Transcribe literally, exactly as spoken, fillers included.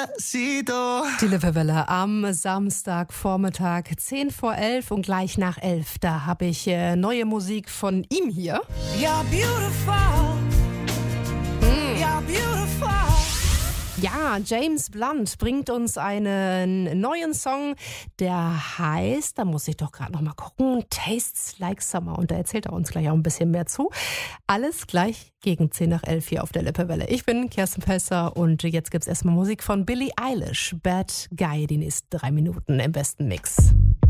Despacito. Die Lippewelle am Samstagvormittag, zehn vor elf und gleich nach elf. Da habe ich äh, neue Musik von ihm hier. You're beautiful. Mm. You're beautiful. Ja, James Blunt bringt uns einen neuen Song, der heißt, da muss ich doch gerade noch mal gucken, Tastes Like Summer. Und da erzählt er uns gleich auch ein bisschen mehr zu. Alles gleich gegen zehn nach elf hier auf der Lippewelle. Ich bin Kerstin Pesser und jetzt gibt's erstmal Musik von Billie Eilish. Bad Guy, die nächsten drei Minuten im besten Mix.